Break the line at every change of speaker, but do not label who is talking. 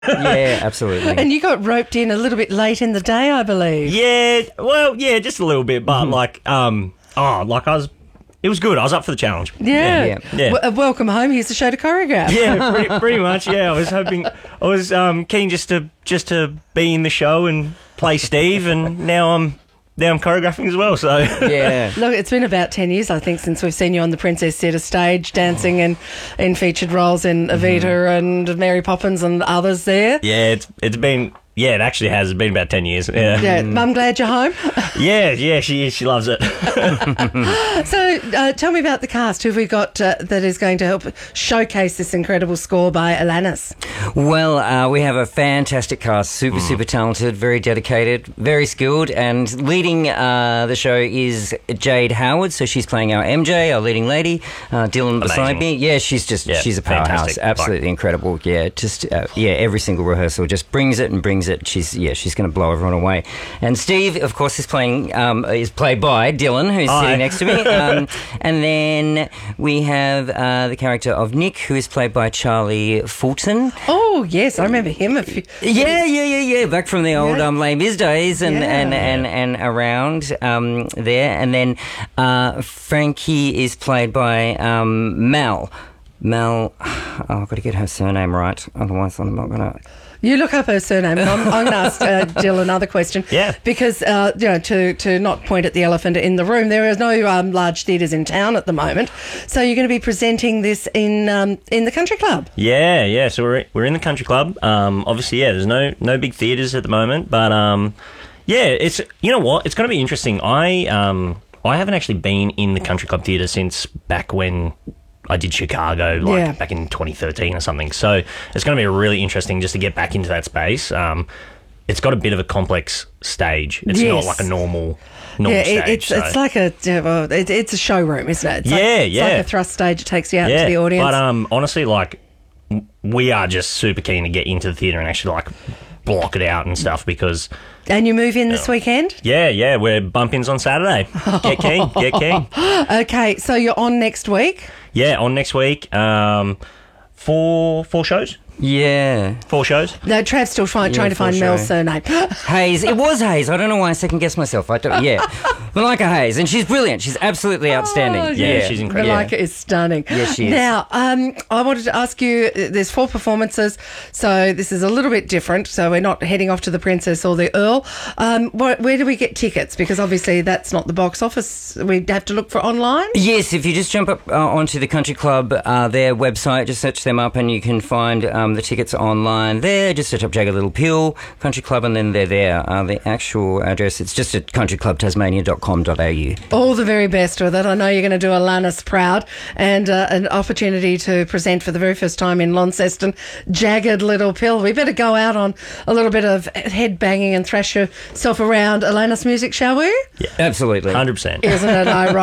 Yeah, absolutely.
And you got roped in a little bit late in the day, I believe.
Yeah, well, yeah, just a little bit, but it was good. I was up for the challenge.
Yeah.
Yeah.
Welcome home. Here's the show to choreograph.
Yeah, pretty much. Yeah, I was keen just to be in the show and play Steve, and now I'm choreographing as well. So
Yeah.
Look, it's been about 10 years, I think, since we've seen you on the Princess Theatre stage, dancing and in featured roles in Evita and Mary Poppins and others there.
yeah, it's been. Yeah, it actually has. It's been about 10 years. Yeah,
I'm glad you're home.
yeah, she loves it.
So tell me about the cast. Who have we got that is going to help showcase this incredible score by Alanis?
Well, we have a fantastic cast, super talented, very dedicated, very skilled, and leading the show is Jade Howard. So she's playing our MJ, our leading lady. Dylan beside me. Yeah, she's a powerhouse.
Fantastic.
Absolutely incredible. Yeah, just every single rehearsal just brings it and brings it. She's going to blow everyone away. And Steve, of course, is played by Dylan, who's sitting next to me. And then we have the character of Nick, who is played by Charlie Fulton.
Oh, yes, I remember him.
Yeah. Back from the old Les Mis days and around there. And then Frankie is played by Mel. I've got to get her surname right, otherwise I'm not going to...
You look up her surname. I'm going to ask Jill another question.
Yeah.
Because, to not point at the elephant in the room, there are no large theatres in town at the moment. So you're going to be presenting this in the Country Club.
Yeah. So we're in the Country Club. Obviously, there's no big theatres at the moment, but it's, you know what? It's going to be interesting. I haven't actually been in the Country Club Theatre since back when I did Chicago, back in 2013 or something. So it's going to be really interesting just to get back into that space. It's got a bit of a complex stage. It's not like a normal stage.
It's like it's a showroom, isn't it? It's like a thrust stage. It takes you out to the audience.
But honestly, we are just super keen to get into the theatre and actually block it out and stuff because...
And you move in this weekend?
Yeah, we're bump-ins on Saturday. Get keen.
Okay, so you're on next week?
Yeah, on next week. 4 shows?
Yeah.
4 shows?
No, Trav's still trying to find Mel's surname.
Hayes. It was Hayes. I don't know why I second-guessed myself. Malika Hayes. And she's brilliant. She's absolutely outstanding.
Yeah, she's incredible.
Malika is stunning.
Yes, she is.
Now, I wanted to ask you, there's 4 performances, so this is a little bit different. So we're not heading off to the Princess or the Earl. Where do we get tickets? Because obviously that's not the box office. We'd have to look for online?
Yes, if you just jump up onto the Country Club, their website, just search them up and you can find the tickets online there. Just search up Jagged Little Pill, Country Club, and then they're there. The actual address, it's just at countryclubtasmania.com.au.
All the very best with it. I know you're going to do Alanis proud, and an opportunity to present for the very first time in Launceston, Jagged Little Pill. We better go out on a little bit of head banging and thrash yourself around Alanis music, shall we?
Yeah,
absolutely.
100%.
Isn't it ironic?